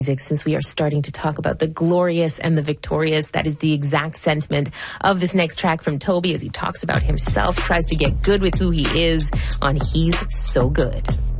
Since we are starting to talk about the glorious and the victorious, that is the exact sentiment of this next track from Toby as he talks about himself, tries to get good with who he is on He's So Good.